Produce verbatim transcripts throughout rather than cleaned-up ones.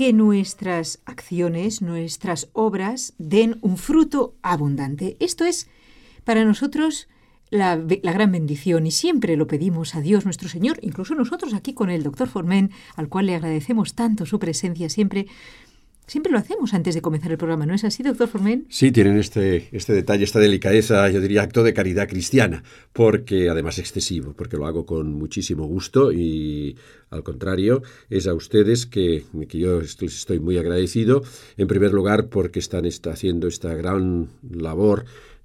que nuestras acciones, nuestras obras den un fruto abundante. Esto es para nosotros la, la gran bendición y siempre lo pedimos a Dios nuestro Señor, incluso nosotros aquí con el doctor Forment, al cual le agradecemos tanto su presencia siempre. Siempre lo hacemos antes de comenzar el programa, ¿no es así, doctor Forment? Sí, tienen este, este detalle, esta delicadeza, yo diría acto de caridad cristiana, porque además excesivo, porque lo hago con muchísimo gusto y al contrario, es a ustedes que, que yo les estoy muy agradecido, en primer lugar porque están está haciendo esta gran labor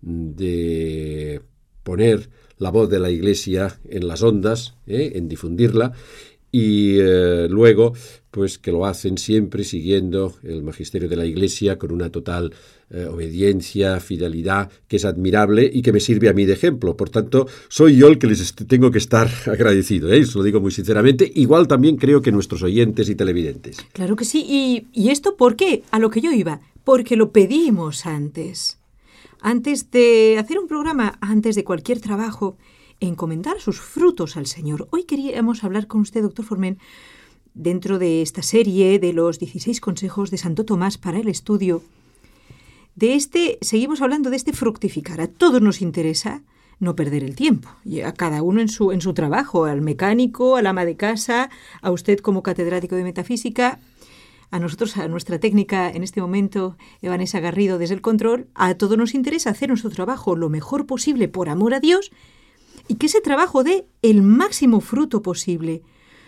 de poner la voz de la Iglesia en las ondas, ¿eh? en difundirla, y eh, luego pues que lo hacen siempre siguiendo el magisterio de la Iglesia con una total eh, obediencia, fidelidad, que es admirable y que me sirve a mí de ejemplo. Por tanto, soy yo el que les est- tengo que estar agradecido, ¿eh? Eso lo digo muy sinceramente. Igual también creo que nuestros oyentes y televidentes. Claro que sí. ¿Y, y esto por qué? A lo que yo iba. Porque lo pedimos antes. Antes de hacer un programa, antes de cualquier trabajo, encomendar sus frutos al Señor. Hoy queríamos hablar con usted, doctor Forment, dentro de esta serie de los dieciséis consejos de Santo Tomás para el estudio. De este, seguimos hablando de este fructificar. A todos nos interesa no perder el tiempo. Y a cada uno en su, en su trabajo, al mecánico, al ama de casa, a usted como catedrático de metafísica, a nosotros, a nuestra técnica en este momento, Vanessa Garrido desde el control, a todos nos interesa hacer nuestro trabajo lo mejor posible por amor a Dios y que ese trabajo dé el máximo fruto posible.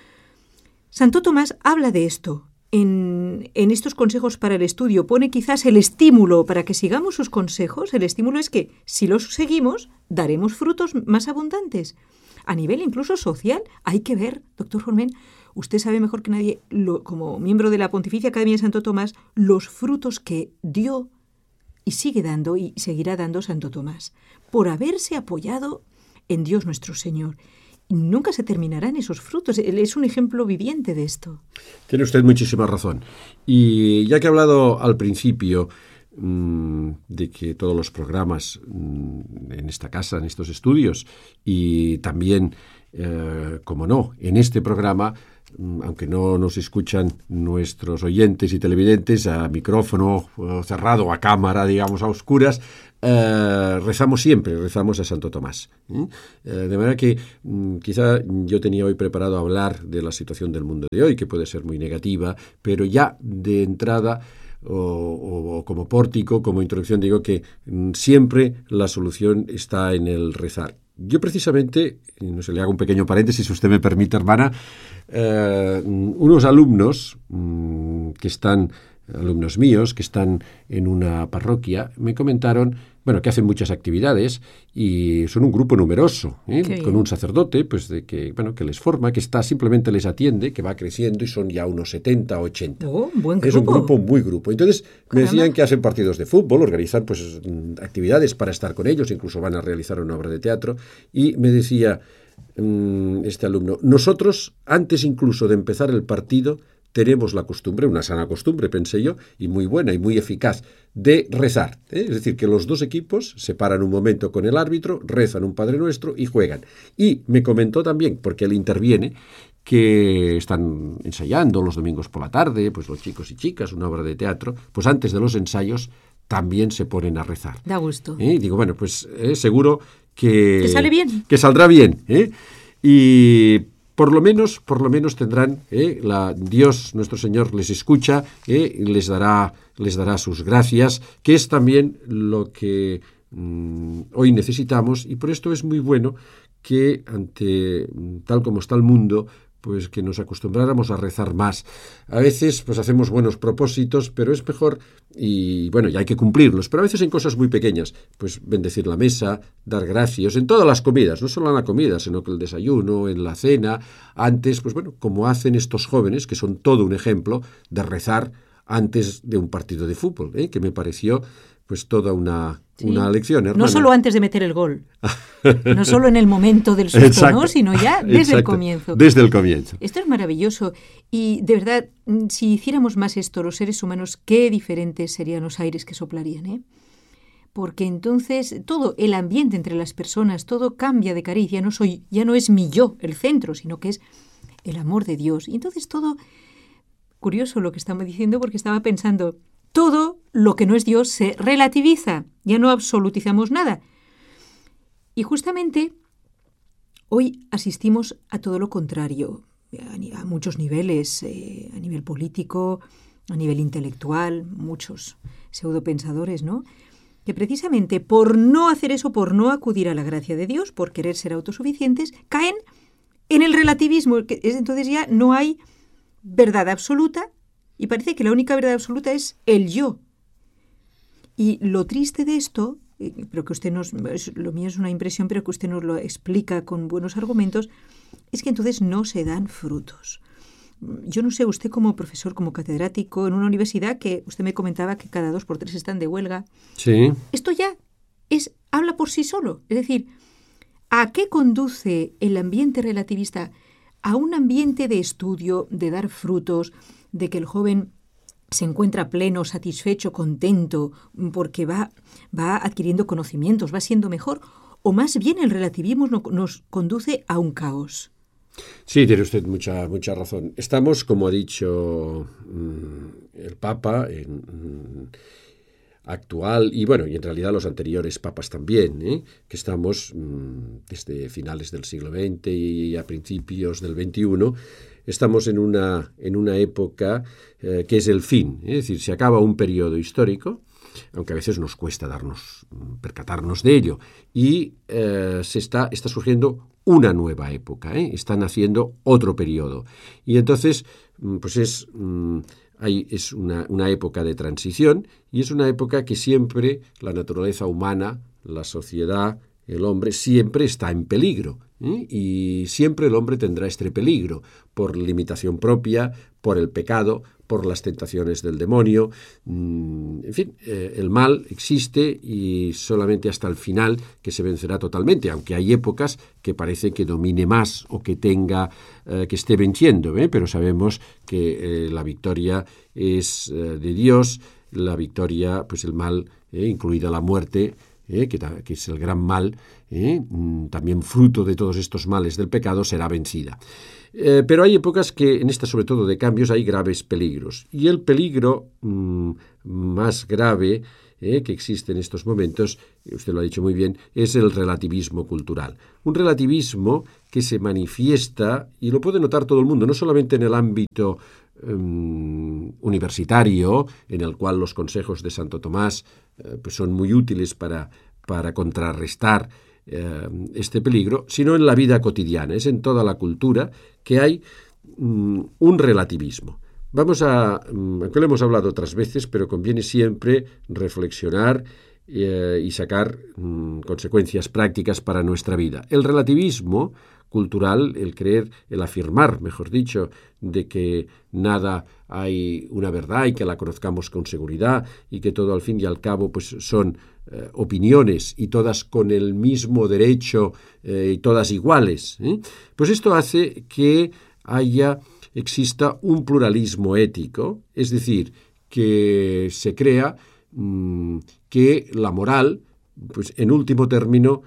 Santo Tomás habla de esto en, en estos consejos para el estudio. Pone quizás el estímulo para que sigamos sus consejos. El estímulo es que si los seguimos, daremos frutos más abundantes. A nivel incluso social, hay que ver, doctor Forment, usted sabe mejor que nadie, lo, como miembro de la Pontificia Academia de Santo Tomás, los frutos que dio y sigue dando y seguirá dando Santo Tomás por haberse apoyado en Dios nuestro Señor. Y nunca se terminarán esos frutos. Él es un ejemplo viviente de esto. Tiene usted muchísima razón. Y ya que he hablado al principio mmm, de que todos los programas mmm, en esta casa, en estos estudios, y también, eh, como no, en este programa, mmm, aunque no nos escuchan nuestros oyentes y televidentes a micrófono cerrado, a cámara, digamos, a oscuras, Uh, rezamos siempre, rezamos a Santo Tomás. ¿eh? Uh, de manera que um, quizá yo tenía hoy preparado hablar de la situación del mundo de hoy, que puede ser muy negativa, pero ya de entrada o, o, o como pórtico, como introducción, digo que um, siempre la solución está en el rezar. Yo precisamente, no sé, le hago un pequeño paréntesis, si usted me permite, hermana, uh, unos alumnos um, que están alumnos míos que están en una parroquia, me comentaron, bueno, que hacen muchas actividades y son un grupo numeroso, ¿eh? Con un sacerdote, pues de que, bueno, que les forma, que está, simplemente les atiende, que va creciendo y son ya unos setenta, ochenta. Oh, buen grupo. Es un grupo muy grupo. Entonces, me decían que hacen partidos de fútbol, organizan pues actividades para estar con ellos, incluso van a realizar una obra de teatro, y me decía mmm, este alumno, nosotros, antes incluso de empezar el partido, tenemos la costumbre, una sana costumbre, pensé yo, y muy buena y muy eficaz, de rezar. ¿eh? Es decir, que los dos equipos se paran un momento con el árbitro, rezan un Padre Nuestro y juegan. Y me comentó también, porque él interviene, que están ensayando los domingos por la tarde, pues los chicos y chicas, una obra de teatro, pues antes de los ensayos también se ponen a rezar. Da gusto. ¿Eh? Y digo, bueno, pues eh, seguro que... Que sale bien. Que saldrá bien. ¿eh? Y... Por lo menos, por lo menos tendrán, eh, la, Dios, nuestro Señor, les escucha, eh, les dará, les dará sus gracias, que es también lo que mmm, hoy necesitamos, y por esto es muy bueno que ante tal como está el mundo, pues que nos acostumbráramos a rezar más. A veces pues hacemos buenos propósitos, pero es mejor, y bueno, ya hay que cumplirlos, pero a veces en cosas muy pequeñas, pues bendecir la mesa, dar gracias, en todas las comidas, no solo en la comida, sino que el desayuno, en la cena, antes, pues bueno, como hacen estos jóvenes, que son todo un ejemplo de rezar antes de un partido de fútbol, ¿eh? Que me pareció pues toda una, sí. una lección, hermana. No solo antes de meter el gol, no solo en el momento del susto, exacto, ¿no? Sino ya desde exacto. el comienzo. Desde el comienzo. Esto es maravilloso. Y de verdad, si hiciéramos más esto los seres humanos, qué diferentes serían los aires que soplarían, ¿eh? Porque entonces todo el ambiente entre las personas, todo cambia de cariz. Ya no soy, ya no es mi yo el centro, sino que es el amor de Dios. Y entonces todo curioso lo que estamos diciendo porque estaba pensando, todo lo que no es Dios se relativiza, ya no absolutizamos nada. Y justamente hoy asistimos a todo lo contrario, a, a muchos niveles, eh, a nivel político, a nivel intelectual, muchos pseudopensadores, ¿no? Que precisamente por no hacer eso, por no acudir a la gracia de Dios, por querer ser autosuficientes, caen en el relativismo. Que es, entonces ya no hay verdad absoluta y parece que la única verdad absoluta es el yo. Y lo triste de esto, pero que usted nos, lo mío es una impresión, pero que usted nos lo explica con buenos argumentos, es que entonces no se dan frutos. Yo no sé, usted como profesor, como catedrático en una universidad que usted me comentaba que cada dos por tres están de huelga. Sí. Esto ya es, habla por sí solo. Es decir, ¿a qué conduce el ambiente relativista? A un ambiente de estudio, de dar frutos, de que el joven se encuentra pleno, satisfecho, contento, porque va, va adquiriendo conocimientos, va siendo mejor, o más bien el relativismo no, nos conduce a un caos. Sí, tiene usted mucha, mucha razón. Estamos, como ha dicho mmm, el Papa, en, mmm, actual, y bueno, y en realidad los anteriores papas también, ¿eh? que estamos mmm, desde finales del siglo veinte y a principios del veintiuno, estamos en una, en una época eh, que es el fin, ¿eh? Es decir, se acaba un periodo histórico, aunque a veces nos cuesta darnos, percatarnos de ello, y eh, se está, está surgiendo una nueva época, ¿eh? Está naciendo otro periodo. Y entonces, pues es, hay, es una, una época de transición, y es una época que siempre la naturaleza humana, la sociedad, el hombre, siempre está en peligro, ¿eh? Y siempre el hombre tendrá este peligro, por limitación propia, por el pecado, por las tentaciones del demonio. En fin, eh, el mal existe y solamente hasta el final que se vencerá totalmente, aunque hay épocas que parece que domine más o que tenga, eh, que esté venciendo, ¿eh? Pero sabemos que eh, la victoria es eh, de Dios, la victoria, pues el mal, eh, incluida la muerte, Eh, que, que es el gran mal, eh, también fruto de todos estos males del pecado, será vencida. Eh, pero hay épocas que, en esta sobre todo de cambios, hay graves peligros. Y el peligro mmm, más grave eh, que existe en estos momentos, usted lo ha dicho muy bien, es el relativismo cultural. Un relativismo que se manifiesta, y lo puede notar todo el mundo, no solamente en el ámbito Um, universitario, en el cual los consejos de Santo Tomás eh, pues son muy útiles para, para contrarrestar eh, este peligro, sino en la vida cotidiana, es en toda la cultura que hay um, un relativismo. Vamos a, um, aunque lo hemos hablado otras veces, pero conviene siempre reflexionar eh, y sacar um, consecuencias prácticas para nuestra vida. El relativismo cultural, el creer, el afirmar, mejor dicho, de que nada hay una verdad y que la conozcamos con seguridad y que todo al fin y al cabo pues son eh, opiniones y todas con el mismo derecho eh, y todas iguales, ¿eh? Pues esto hace que haya, exista un pluralismo ético, es decir, que se crea mmm, que la moral, pues en último término,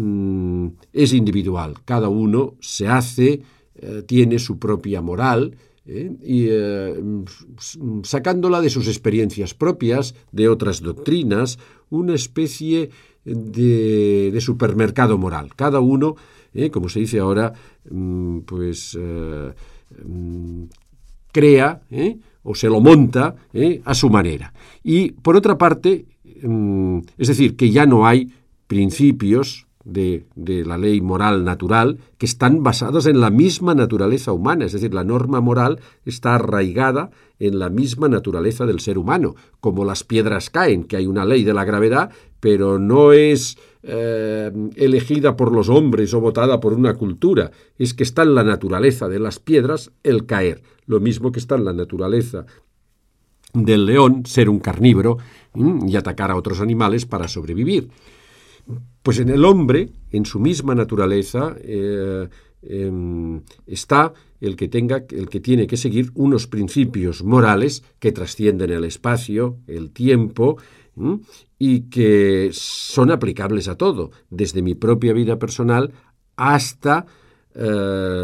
es individual, cada uno se hace, eh, tiene su propia moral eh, y eh, sacándola de sus experiencias propias, de otras doctrinas, una especie de, de supermercado moral. Cada uno, eh, como se dice ahora, pues eh, crea eh, o se lo monta eh, a su manera. Y por otra parte, es decir, que ya no hay principios De, de la ley moral natural que están basados en la misma naturaleza humana, es decir, la norma moral está arraigada en la misma naturaleza del ser humano, como las piedras caen, que hay una ley de la gravedad, pero no es eh, elegida por los hombres o votada por una cultura, es que está en la naturaleza de las piedras el caer, lo mismo que está en la naturaleza del león ser un carnívoro ¿m? y atacar a otros animales para sobrevivir. Pues en el hombre, en su misma naturaleza, eh, eh, está el que tenga, el que tiene que seguir unos principios morales que trascienden el espacio, el tiempo, ¿m? y que son aplicables a todo, desde mi propia vida personal hasta eh,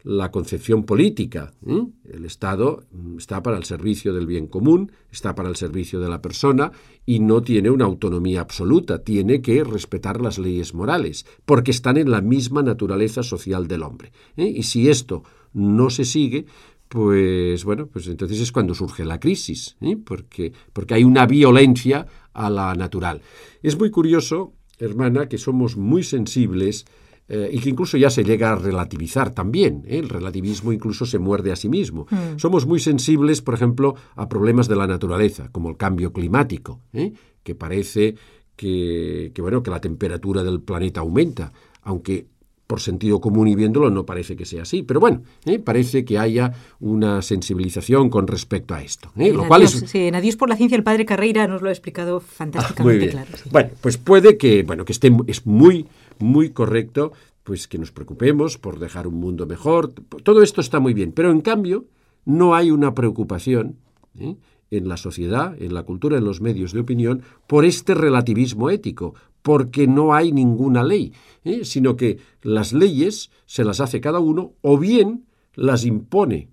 la concepción política. ¿eh? El Estado está para el servicio del bien común, está para el servicio de la persona y no tiene una autonomía absoluta, tiene que respetar las leyes morales, porque están en la misma naturaleza social del hombre. ¿eh? Y si esto no se sigue, pues bueno, pues entonces es cuando surge la crisis, ¿eh? porque, porque hay una violencia a la natural. Es muy curioso, hermana, que somos muy sensibles eh, y que incluso ya se llega a relativizar también. ¿eh? El relativismo incluso se muerde a sí mismo. Mm. Somos muy sensibles, por ejemplo, a problemas de la naturaleza, como el cambio climático, ¿eh? que parece que, que, bueno, que la temperatura del planeta aumenta, aunque por sentido común y viéndolo no parece que sea así, pero bueno, ¿eh? parece que haya una sensibilización con respecto a esto. ¿eh? Lo en cual Adiós, es... Sí, en Adiós por la Ciencia el padre Carreira nos lo ha explicado fantásticamente ah, claro. Sí. Bueno, pues puede que, bueno, que esté, es muy, muy correcto, pues que nos preocupemos por dejar un mundo mejor. Todo esto está muy bien, pero en cambio no hay una preocupación ¿eh? en la sociedad, en la cultura, en los medios de opinión, por este relativismo ético, porque no hay ninguna ley, ¿eh? sino que las leyes se las hace cada uno o bien las impone,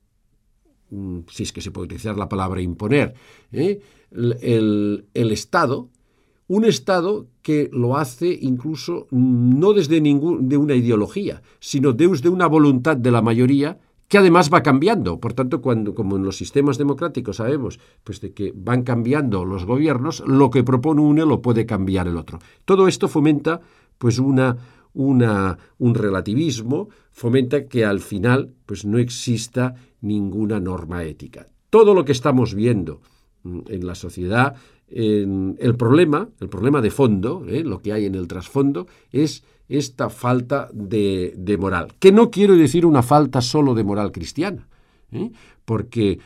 si es que se puede utilizar la palabra imponer, ¿eh? el, el, el Estado, un Estado que lo hace incluso no desde ningún, de una ideología, sino desde una voluntad de la mayoría que además va cambiando. Por tanto, cuando, como en los sistemas democráticos sabemos pues de que van cambiando los gobiernos, lo que propone uno lo puede cambiar el otro. Todo esto fomenta pues una, una, un relativismo, fomenta que al final pues no exista ninguna norma ética. Todo lo que estamos viendo en la sociedad, en el problema, el problema de fondo, ¿eh? lo que hay en el trasfondo, es esta falta de, de moral, que no quiero decir una falta solo de moral cristiana, ¿eh? porque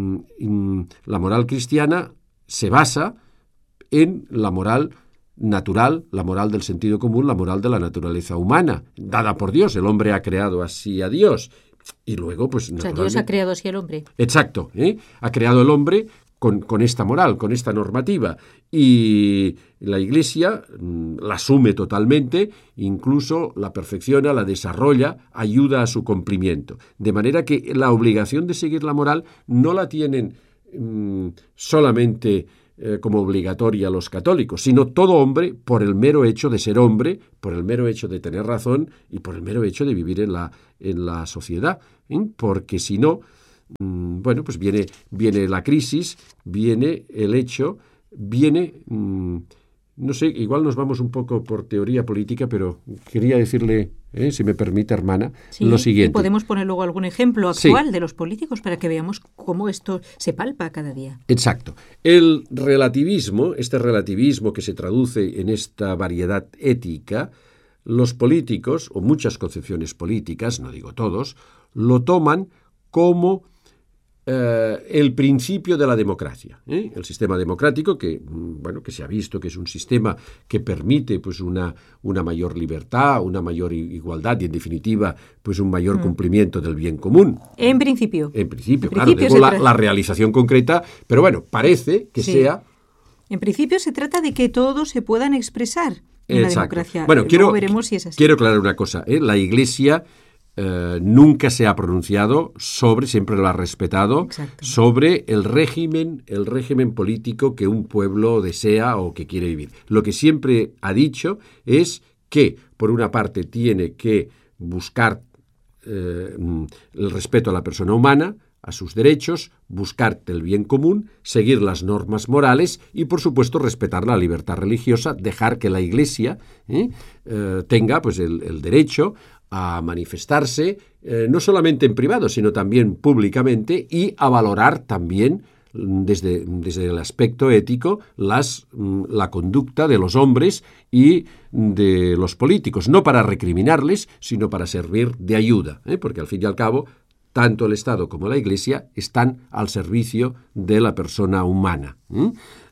mm, la moral cristiana se basa en la moral natural, la moral del sentido común, la moral de la naturaleza humana, dada por Dios. El hombre ha creado así a Dios. Y luego, pues... O sea, Dios ha creado así al hombre. Exacto, ¿eh? ha creado el hombre Con, con esta moral, con esta normativa, y la Iglesia mmm, la asume totalmente, incluso la perfecciona, la desarrolla, ayuda a su cumplimiento. De manera que la obligación de seguir la moral no la tienen mmm, solamente eh, como obligatoria los católicos, sino todo hombre por el mero hecho de ser hombre, por el mero hecho de tener razón y por el mero hecho de vivir en la, en la sociedad, ¿eh? porque si no, bueno, pues viene, viene la crisis, viene el hecho, viene, mmm, no sé, igual nos vamos un poco por teoría política, pero quería decirle, eh, si me permite, hermana, sí, lo siguiente. Y podemos poner luego algún ejemplo actual sí. de los políticos para que veamos cómo esto se palpa cada día. Exacto. El relativismo, este relativismo que se traduce en esta variedad ética, los políticos, o muchas concepciones políticas, no digo todos, lo toman como eh, el principio de la democracia. ¿eh? El sistema democrático que, bueno, que se ha visto que es un sistema que permite pues, una, una mayor libertad, una mayor igualdad y, en definitiva, pues, un mayor mm. cumplimiento del bien común. En principio. En principio, en claro. Principio Digo la, tra- la realización concreta, pero bueno, parece que sí. sea... En principio se trata de que todos se puedan expresar en Exacto. la democracia. Bueno, Luego quiero, veremos si es así. quiero aclarar una cosa. ¿eh? La Iglesia... Uh, nunca se ha pronunciado sobre, siempre lo ha respetado, Exacto. sobre el régimen, el régimen político que un pueblo desea o que quiere vivir. Lo que siempre ha dicho es que, por una parte, tiene que buscar uh, el respeto a la persona humana, a sus derechos, buscar el bien común, seguir las normas morales y, por supuesto, respetar la libertad religiosa, dejar que la Iglesia ¿eh? uh, tenga pues, el, el derecho a manifestarse, eh, no solamente en privado, sino también públicamente, y a valorar también, desde, desde el aspecto ético, las, la conducta de los hombres y de los políticos, no para recriminarles, sino para servir de ayuda, ¿eh? porque al fin y al cabo, tanto el Estado como la Iglesia están al servicio de la persona humana. ¿eh?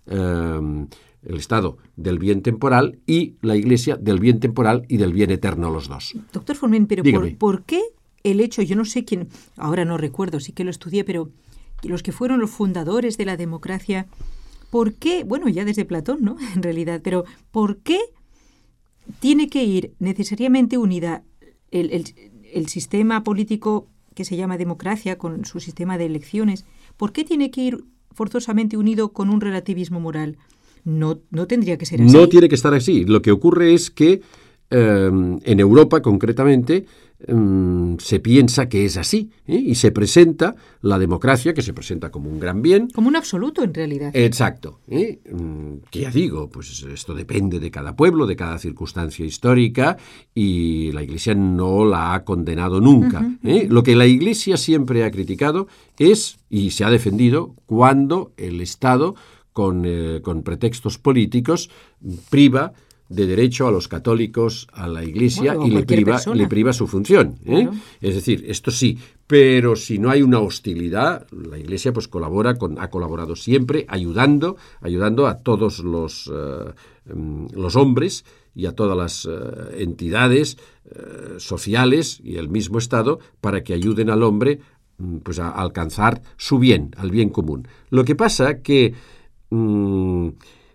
Eh, el Estado del bien temporal y la Iglesia del bien temporal y del bien eterno, los dos. Doctor Forment, pero por, ¿por qué el hecho, yo no sé quién, ahora no recuerdo, sí que lo estudié, pero los que fueron los fundadores de la democracia, ¿por qué, bueno, ya desde Platón, ¿no?, en realidad, pero ¿por qué tiene que ir necesariamente unida el, el, el sistema político que se llama democracia, con su sistema de elecciones, ¿por qué tiene que ir forzosamente unido con un relativismo moral? No, no tendría que ser así. No tiene que estar así. Lo que ocurre es que eh, en Europa, concretamente, eh, se piensa que es así, ¿eh? Y se presenta la democracia, que se presenta como un gran bien. Como un absoluto, en realidad. Exacto. ¿eh? Que ya digo, pues esto depende de cada pueblo, de cada circunstancia histórica, y la Iglesia no la ha condenado nunca. Uh-huh, ¿eh? Uh-huh. Lo que la Iglesia siempre ha criticado es, y se ha defendido, cuando el Estado, con, eh, con pretextos políticos, priva de derecho a los católicos a la Iglesia, bueno, y le priva, le priva su función. ¿eh? Claro. Es decir, esto sí, pero si no hay una hostilidad, la Iglesia pues colabora, con, ha colaborado siempre ayudando, ayudando a todos los, uh, um, los hombres y a todas las uh, entidades uh, sociales y el mismo Estado para que ayuden al hombre pues, a alcanzar su bien, al bien común. Lo que pasa que um,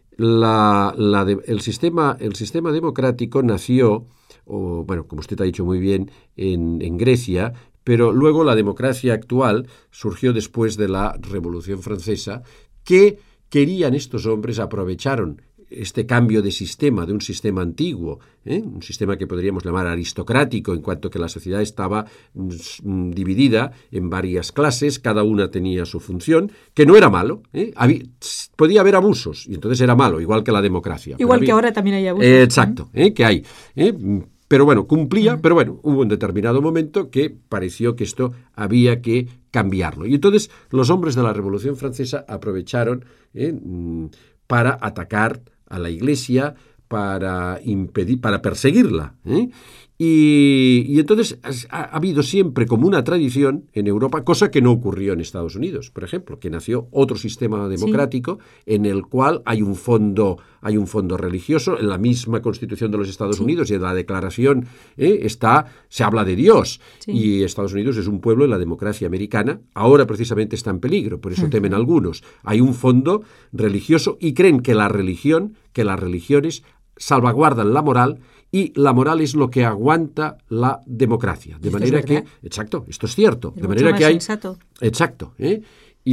La, la de, el, sistema, el sistema democrático nació, o, bueno, como usted ha dicho muy bien, en, en Grecia, pero luego la democracia actual surgió después de la Revolución Francesa, que querían estos hombres, aprovecharon este cambio de sistema, de un sistema antiguo, ¿eh? un sistema que podríamos llamar aristocrático, en cuanto que la sociedad estaba mm, dividida en varias clases, cada una tenía su función, que no era malo, ¿eh? Había, podía haber abusos, y entonces era malo, igual que la democracia. Igual había, que ahora también hay abusos. Eh, exacto, ¿eh? que hay. ¿eh? Pero bueno, cumplía, uh-huh. pero bueno, hubo un determinado momento que pareció que esto había que cambiarlo. Y entonces los hombres de la Revolución Francesa aprovecharon ¿eh? para atacar a la Iglesia, para impedir, para perseguirla. ¿eh? Y, y entonces ha, ha habido siempre como una tradición en Europa, cosa que no ocurrió en Estados Unidos, por ejemplo, que nació otro sistema democrático sí. en el cual hay un fondo, hay un fondo religioso. En la misma Constitución de los Estados sí. Unidos y en la Declaración ¿eh? está, se habla de Dios. Sí. Y Estados Unidos es un pueblo en la democracia americana. Ahora precisamente está en peligro, por eso uh-huh. temen algunos. Hay un fondo religioso y creen que la religión, que las religiones salvaguardan la moral, y la moral es lo que aguanta la democracia. De manera que, exacto, esto es cierto. Es de manera que hay, sensato. Exacto. ¿eh?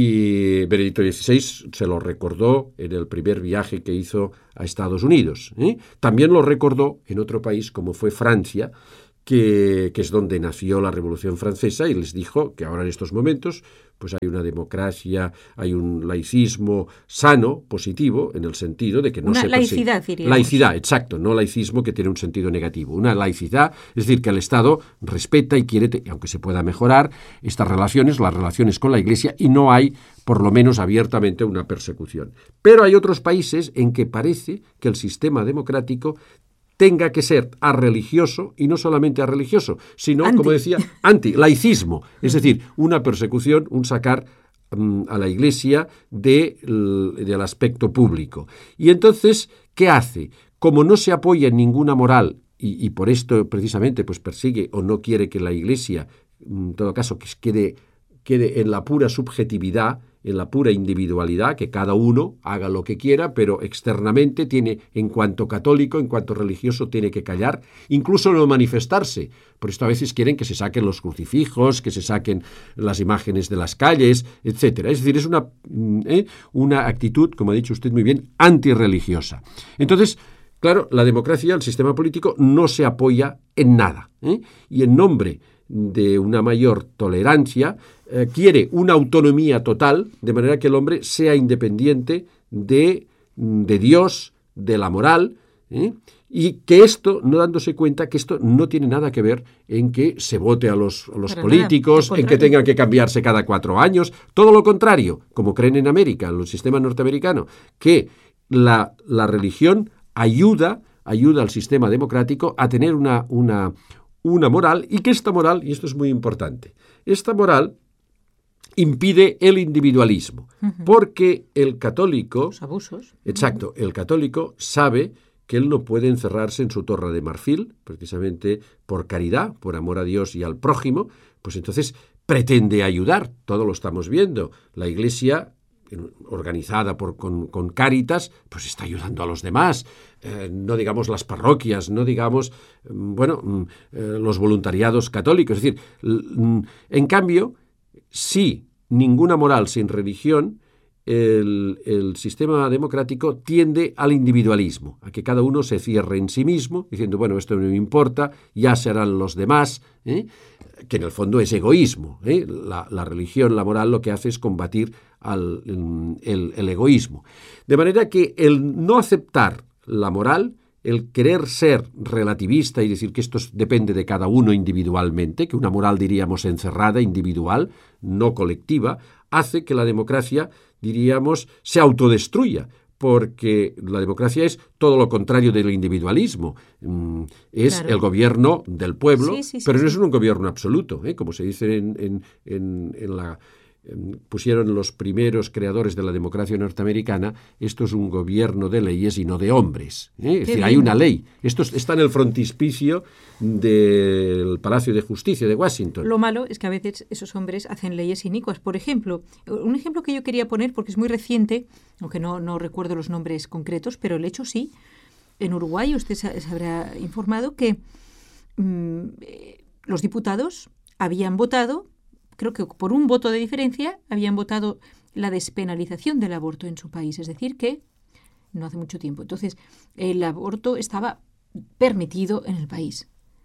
Y Benedicto dieciséis se lo recordó en el primer viaje que hizo a Estados Unidos. ¿eh? También lo recordó en otro país como fue Francia, que, que es donde nació la Revolución Francesa, y les dijo que ahora en estos momentos pues hay una democracia, hay un laicismo sano, positivo, en el sentido de que no una se persigue. Laicidad, diríamos. Laicidad, exacto, no laicismo que tiene un sentido negativo. Una laicidad, es decir, que el Estado respeta y quiere, aunque se pueda mejorar, estas relaciones, las relaciones con la Iglesia, y no hay, por lo menos abiertamente, una persecución. Pero hay otros países en que parece que el sistema democrático tenga que ser arreligioso, y no solamente arreligioso, sino, anti. como decía, anti-laicismo, es decir, una persecución, un sacar um, a la Iglesia de, del aspecto público. Y entonces, ¿qué hace? Como no se apoya en ninguna moral, y, y por esto precisamente pues persigue o no quiere que la Iglesia, en todo caso, que quede, quede en la pura subjetividad, en la pura individualidad, que cada uno haga lo que quiera, pero externamente tiene, en cuanto católico, en cuanto religioso, tiene que callar, incluso no manifestarse. Por esto a veces quieren que se saquen los crucifijos, que se saquen las imágenes de las calles, etcétera. Es decir, es una, ¿eh? una actitud, como ha dicho usted muy bien, antirreligiosa. Entonces, claro, la democracia, el sistema político, no se apoya en nada, ¿eh? y en nombre de una mayor tolerancia, eh, quiere una autonomía total, de manera que el hombre sea independiente de, de Dios, de la moral, ¿eh? y que esto, no dándose cuenta que esto no tiene nada que ver en que se vote a los, a los políticos, nada, en que tengan que cambiarse cada cuatro años, todo lo contrario, como creen en América, en el sistema norteamericano, que la, la religión ayuda, ayuda al sistema democrático a tener una, una una moral, y que esta moral, y esto es muy importante, esta moral impide el individualismo, uh-huh. porque el católico, los abusos, exacto, el católico sabe que él no puede encerrarse en su torre de marfil, precisamente por caridad, por amor a Dios y al prójimo, pues entonces pretende ayudar, todo lo estamos viendo, la Iglesia organizada por, con, con Cáritas, pues está ayudando a los demás. Eh, no digamos las parroquias, no digamos, bueno, eh, los voluntariados católicos. Es decir, en cambio, sí, ninguna moral sin religión, el, el sistema democrático tiende al individualismo, a que cada uno se cierre en sí mismo, diciendo, bueno, esto no me importa, ya serán los demás, ¿eh? que en el fondo es egoísmo. ¿eh? La, la religión, la moral, lo que hace es combatir al, el, el egoísmo. De manera que el no aceptar la moral, el querer ser relativista y decir que esto depende de cada uno individualmente, que una moral, diríamos, encerrada, individual, no colectiva, hace que la democracia, diríamos, se autodestruya, porque la democracia es todo lo contrario del individualismo. Es claro. el gobierno del pueblo, sí, sí, sí, pero no sí. es un gobierno absoluto, ¿eh? como se dice en, en, en, en la... pusieron los primeros creadores de la democracia norteamericana, esto es un gobierno de leyes y no de hombres. ¿eh? Es decir, hay una ley. Esto está en el frontispicio del Palacio de Justicia de Washington. Lo malo es que a veces esos hombres hacen leyes inicuas. Por ejemplo, un ejemplo que yo quería poner, porque es muy reciente, aunque no, no recuerdo los nombres concretos, pero el hecho sí. En Uruguay usted se, se habrá informado que mmm, los diputados habían votado, creo que por un voto de diferencia, habían votado la despenalización del aborto en su país. Es decir, que no hace mucho tiempo. Entonces, el aborto estaba permitido en el país.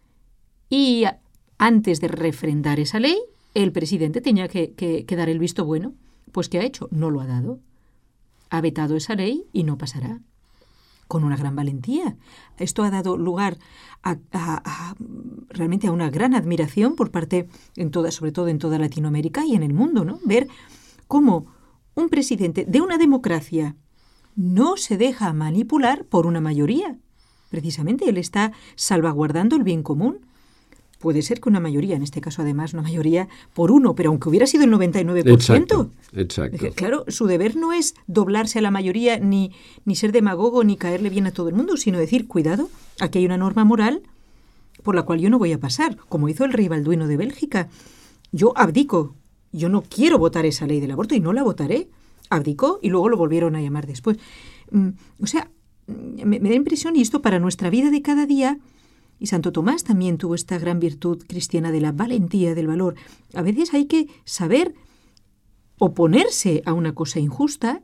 Y a, antes de refrendar esa ley, el presidente tenía que, que, que dar el visto bueno. Pues, ¿qué ha hecho? No lo ha dado. Ha vetado esa ley y no pasará. Con una gran valentía. Esto ha dado lugar a, a, a realmente a una gran admiración por parte, en toda, sobre todo en toda Latinoamérica y en el mundo, ¿no? Ver cómo un presidente de una democracia no se deja manipular por una mayoría. Precisamente él está salvaguardando el bien común. Puede ser que una mayoría, en este caso además una mayoría por uno, pero aunque hubiera sido el noventa y nueve por ciento. Exacto, exacto. Claro, su deber no es doblarse a la mayoría, ni, ni ser demagogo, ni caerle bien a todo el mundo, sino decir, cuidado, aquí hay una norma moral por la cual yo no voy a pasar, como hizo el rey Balduino de Bélgica. Yo abdico, yo no quiero votar esa ley del aborto y no la votaré. Abdicó y luego lo volvieron a llamar después. Mm, o sea, me, me da impresión, y esto para nuestra vida de cada día. Y Santo Tomás también tuvo esta gran virtud cristiana de la valentía, del valor. A veces hay que saber oponerse a una cosa injusta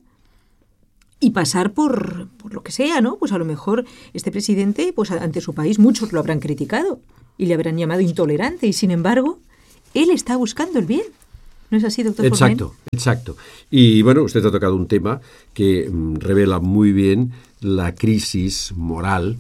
y pasar por, por lo que sea, ¿no? Pues a lo mejor este presidente, pues ante su país, muchos lo habrán criticado y le habrán llamado intolerante, y sin embargo, él está buscando el bien. ¿No es así, doctor Forment? Exacto, exacto. Y bueno, usted ha tocado un tema que mm, revela muy bien la crisis moral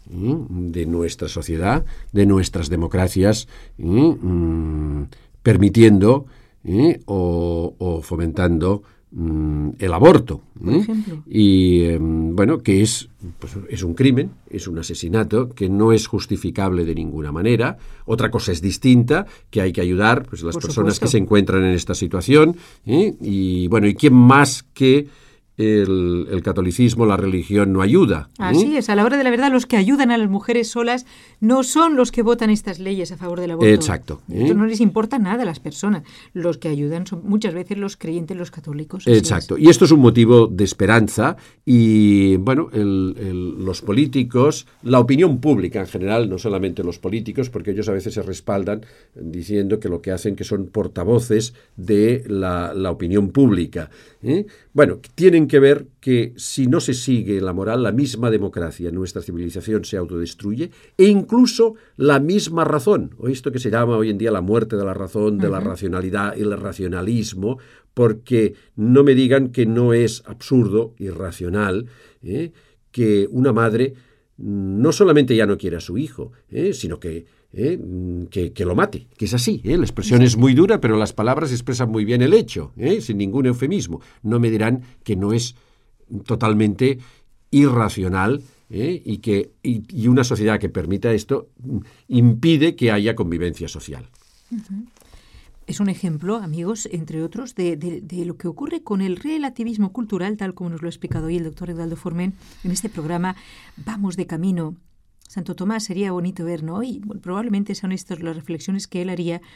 de nuestra sociedad, de nuestras democracias, ¿eh? mm, permitiendo ¿eh? o, o fomentando mm, el aborto. ¿eh? Por ejemplo. Y eh, bueno, que es, pues, es un crimen, es un asesinato que no es justificable de ninguna manera. Otra cosa es distinta, que hay que ayudar pues, a las Por personas supuesto. que se encuentran en esta situación. ¿eh? Y bueno, ¿y quién más que El, el catolicismo, la religión, no ayuda? ¿eh? Así es, a la hora de la verdad, los que ayudan a las mujeres solas no son los que votan estas leyes a favor del aborto. Exacto. ¿eh? Esto no les importa nada a las personas. Los que ayudan son muchas veces los creyentes, los católicos. Exacto. Y esto es un motivo de esperanza y, bueno, el, el, los políticos, la opinión pública en general, no solamente los políticos, porque ellos a veces se respaldan diciendo que lo que hacen que son portavoces de la, la opinión pública. ¿eh? Bueno, tienen que ver que si no se sigue la moral, la misma democracia en nuestra civilización se autodestruye, e incluso la misma razón, o esto que se llama hoy en día la muerte de la razón, de uh-huh. la racionalidad y el racionalismo, porque no me digan que no es absurdo, irracional, ¿eh? que una madre no solamente ya no quiere a su hijo, ¿eh? sino que Eh, que, que lo mate, que es así. ¿eh? La expresión es muy dura, pero las palabras expresan muy bien el hecho, ¿eh? sin ningún eufemismo. No me dirán que no es totalmente irracional ¿eh? y que y, y una sociedad que permita esto impide que haya convivencia social. Uh-huh. Es un ejemplo, amigos, entre otros, de, de, de lo que ocurre con el relativismo cultural, tal como nos lo ha explicado hoy el doctor Eduardo Forment en este programa Vamos de Camino. Santo Tomás, sería bonito ver, ¿no? Y bueno, probablemente son estas las reflexiones que él haría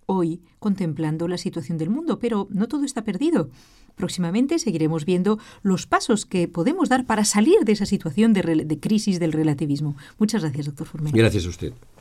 hoy contemplando la situación del mundo, pero no todo está perdido. Próximamente seguiremos viendo los pasos que podemos dar para salir de esa situación de, de crisis del relativismo. Muchas gracias, doctor Forment. Gracias a usted.